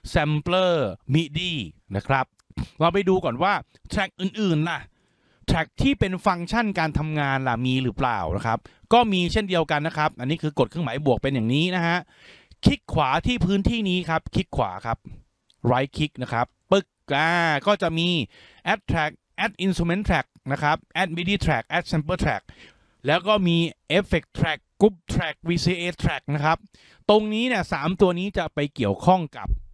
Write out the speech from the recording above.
Sampler MIDI นะครับเราไปดูก่อนว่าแทร็กอื่นๆล่ะแทร็กที่เป็นฟังก์ชันการทำงานล่ะมีหรือเปล่านะครับก็มีเช่นเดียวกันนะครับอันนี้คือกดเครื่องหมายบวกเป็นอย่างนี้นะฮะคลิกขวาที่พื้นที่นี้ครับคลิกขวาครับ right click นะครับปึ๊กก็จะมี add track add instrument track นะครับ add MIDI track add sample track แล้วก็มี effect track group track VCA track นะครับตรงนี้เนี่ย3ตัวนี้จะไปเกี่ยวข้องกับ